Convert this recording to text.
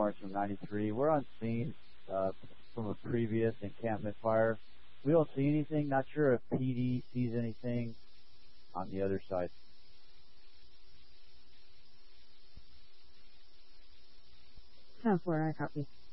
Mars from 93. We're on scene from a previous encampment fire. We don't see anything. Not sure if PD sees anything on the other side. 10-4, I copy.